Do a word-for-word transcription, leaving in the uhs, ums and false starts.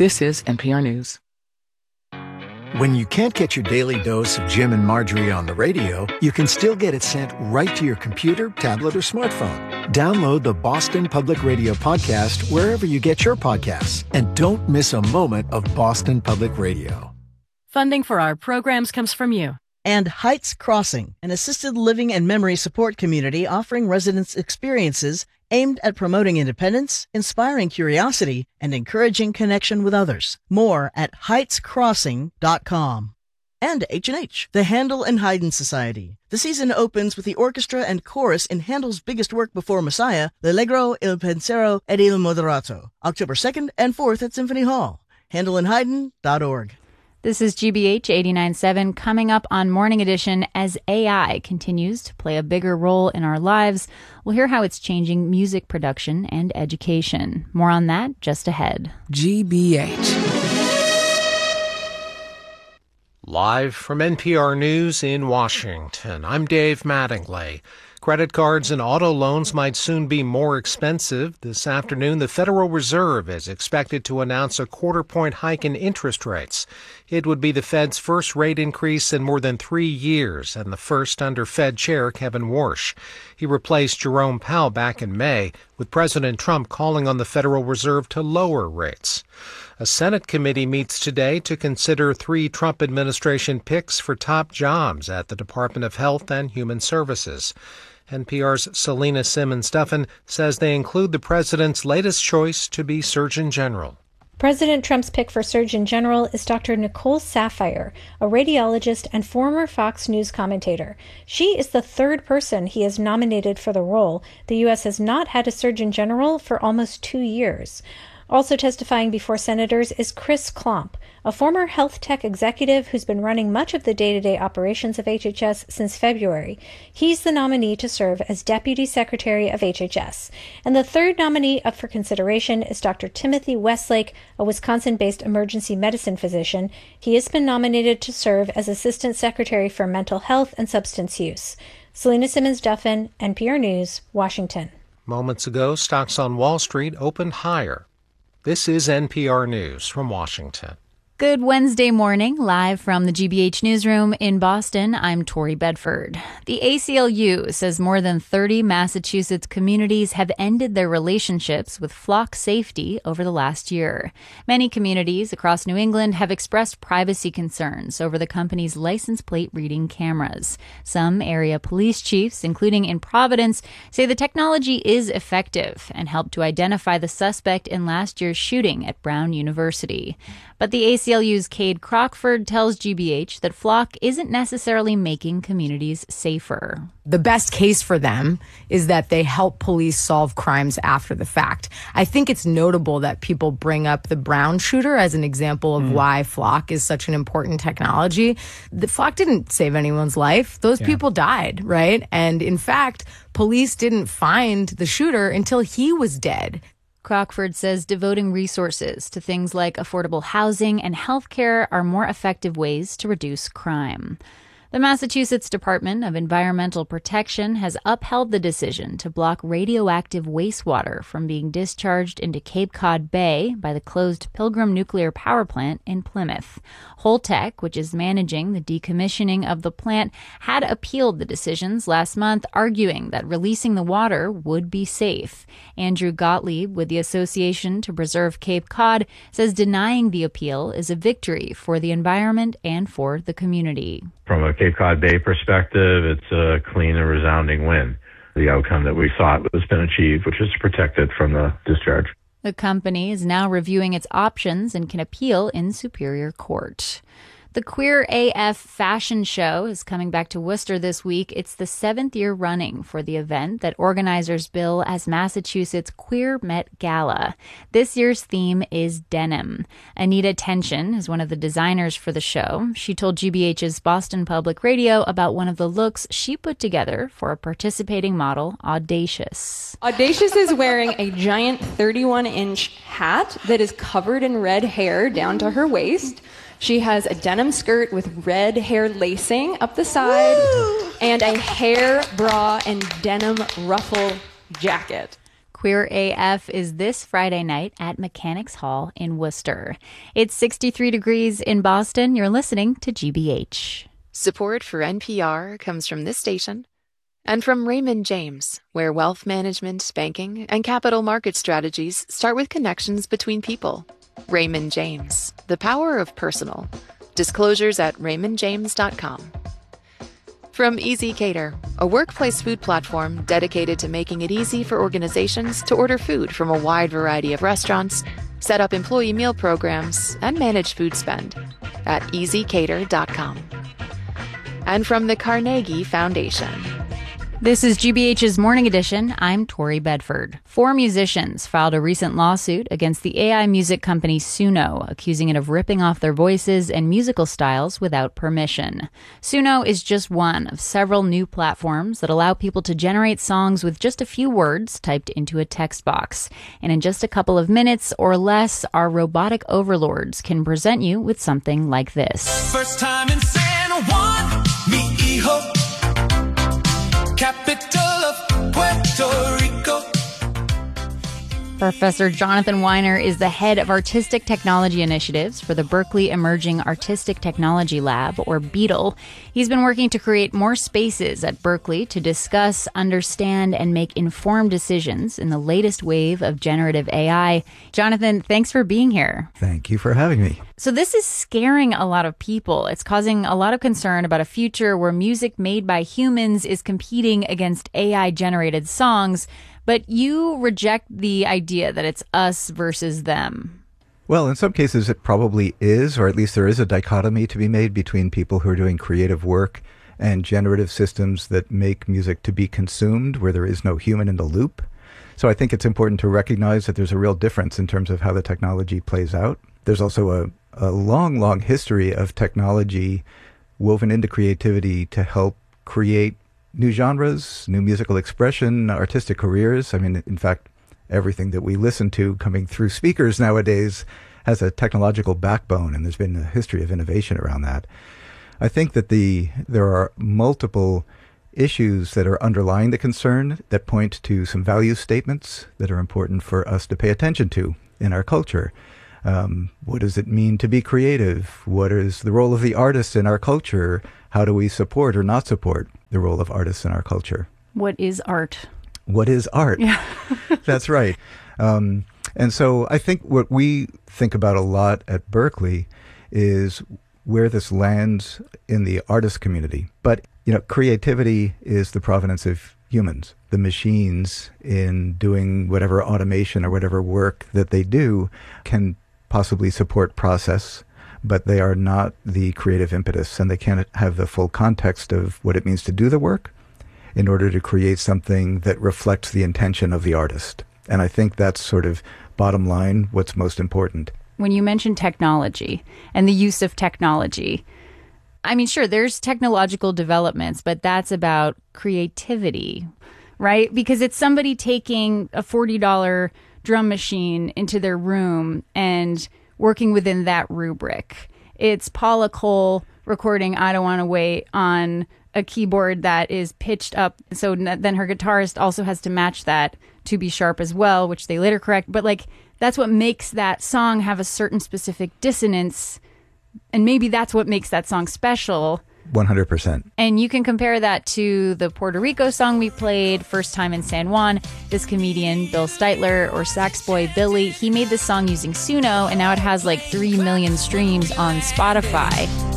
This is N P R News. When you can't get your daily dose of Jim and Marjorie on the radio, you can still get it sent right to your computer, tablet, or smartphone. Download the Boston Public Radio podcast wherever you get your podcasts. And don't miss a moment of Boston Public Radio. Funding for our programs comes from you. And Heights Crossing, an assisted living and memory support community offering residents experiences aimed at promoting independence, inspiring curiosity, and encouraging connection with others. More at heights crossing dot com. And H and H, the Handel and Haydn Society. The season opens with the orchestra and chorus in Handel's biggest work before Messiah, L'Allegro, Il Pensiero, ed Il Moderato, October second and fourth at Symphony Hall. handel and haydn dot org. This is G B H eighty-nine point seven coming up on Morning Edition. As A I continues to play a bigger role in our lives, we'll hear how it's changing music production and education. More on that just ahead. G B H. Live from N P R News in Washington, I'm Dave Mattingly. Credit cards and auto loans might soon be more expensive. This afternoon, the Federal Reserve is expected to announce a quarter-point hike in interest rates. It would be the Fed's first rate increase in more than three years and the first under Fed Chair Kevin Warsh. He replaced Jerome Powell back in May, with President Trump calling on the Federal Reserve to lower rates. A Senate committee meets today to consider three Trump administration picks for top jobs at the Department of Health and Human Services. N P R's Selena Simmons-Duffin says they include the president's latest choice to be Surgeon General. President Trump's pick for Surgeon General is Doctor Nicole Saphier, a radiologist and former Fox News commentator. She is the third person he has nominated for the role. The U S has not had a Surgeon General for almost two years. Also testifying before senators is Chris Klomp, a former health tech executive who's been running much of the day-to-day operations of H H S since February. He's the nominee to serve as Deputy Secretary of H H S. And the third nominee up for consideration is Doctor Timothy Westlake, a Wisconsin-based emergency medicine physician. He has been nominated to serve as Assistant Secretary for Mental Health and Substance Use. Selena Simmons-Duffin, N P R News, Washington. Moments ago, stocks on Wall Street opened higher. This is N P R News from Washington. Good Wednesday morning, live from the G B H newsroom in Boston. I'm Tori Bedford. The A C L U says more than thirty Massachusetts communities have ended their relationships with flock safety over the last year. Many communities across New England have expressed privacy concerns over the company's license plate reading cameras. Some area police chiefs, including in Providence, say the technology is effective and helped to identify the suspect in last year's shooting at Brown University. But the A C L U's Cade Crockford tells G B H that Flock isn't necessarily making communities safer. The best case for them is that they help police solve crimes after the fact. I think it's notable that people bring up the Brown shooter as an example of mm. why Flock is such an important technology. The Flock didn't save anyone's life. Those yeah. people died, right? And in fact, police didn't find the shooter until he was dead. Crockford says devoting resources to things like affordable housing and health care are more effective ways to reduce crime. The Massachusetts Department of Environmental Protection has upheld the decision to block radioactive wastewater from being discharged into Cape Cod Bay by the closed Pilgrim Nuclear Power Plant in Plymouth. Holtec, which is managing the decommissioning of the plant, had appealed the decisions last month, arguing that releasing the water would be safe. Andrew Gottlieb with the Association to Preserve Cape Cod says denying the appeal is a victory for the environment and for the community. From a Cape Cod Bay perspective, it's a clean and resounding win. The outcome that we thought has been achieved, which is to protect it from the discharge. The company is now reviewing its options and can appeal in Superior Court. The Queer A F Fashion Show is coming back to Worcester this week. It's the seventh year running for the event that organizers bill as Massachusetts Queer Met Gala. This year's theme is denim. Anita Tension is one of the designers for the show. She told G B H's Boston Public Radio about one of the looks she put together for a participating model, Audacious. Audacious is wearing a giant thirty-one inch hat that is covered in red hair down to her waist. She has a denim skirt with red hair lacing up the side and a hair bra and denim ruffle jacket. Queer A F is this Friday night at Mechanics Hall in Worcester. It's sixty-three degrees in Boston. You're listening to G B H. Support for N P R comes from this station and from Raymond James, where wealth management, banking, and capital market strategies start with connections between people. Raymond James, the power of personal. Disclosures at raymond james dot com. From Easy Cater, a workplace food platform dedicated to making it easy for organizations to order food from a wide variety of restaurants, set up employee meal programs, and manage food spend at easy cater dot com. And from the Carnegie Foundation. This is G B H's Morning Edition. I'm Tori Bedford. Four musicians filed a recent lawsuit against the A I music company Suno, accusing it of ripping off their voices and musical styles without permission. Suno is just one of several new platforms that allow people to generate songs with just a few words typed into a text box. And in just a couple of minutes or less, our robotic overlords can present you with something like this. First time in San Juan, mi hijo. Capital of Puerto Rico. Professor Jonathan Weiner is the head of Artistic Technology Initiatives for the Berkeley Emerging Artistic Technology Lab, or BEATLE. He's been working to create more spaces at Berkeley to discuss, understand, and make informed decisions in the latest wave of generative A I. Jonathan, thanks for being here. Thank you for having me. So this is scaring a lot of people. It's causing a lot of concern about a future where music made by humans is competing against A I-generated songs. But you reject the idea that it's us versus them. Well, in some cases it probably is, or at least there is a dichotomy to be made between people who are doing creative work and generative systems that make music to be consumed, where there is no human in the loop. So I think it's important to recognize that there's a real difference in terms of how the technology plays out. There's also a, a long, long history of technology woven into creativity to help create new genres, new musical expression, artistic careers. I mean, in fact, everything that we listen to coming through speakers nowadays has a technological backbone, and there's been a history of innovation around that. I think that the there are multiple issues that are underlying the concern that point to some value statements that are important for us to pay attention to in our culture. Um, what does it mean to be creative? What is the role of the artist in our culture? How do we support or not support the role of artists in our culture? What is art? What is art? Yeah. That's right. Um, and so I think what we think about a lot at Berkeley is where this lands in the artist community. But, you know, creativity is the provenance of humans. The machines, in doing whatever automation or whatever work that they do, can possibly support process, but they are not the creative impetus, and they can't have the full context of what it means to do the work in order to create something that reflects the intention of the artist. And I think that's sort of bottom line what's most important. When you mention technology and the use of technology, I mean, sure, there's technological developments, but that's about creativity, right? Because it's somebody taking a forty dollars drum machine into their room and working within that rubric. It's Paula Cole recording I Don't Want to Wait on a keyboard that is pitched up. So then her guitarist also has to match that to be sharp as well, which they later correct. But like, that's what makes that song have a certain specific dissonance. And maybe that's what makes that song special. one hundred percent. And you can compare that to the Puerto Rico song we played, First Time in San Juan. This comedian, Bill Steitler, or sax boy Billy, he made this song using Suno, and now it has like three million streams on Spotify.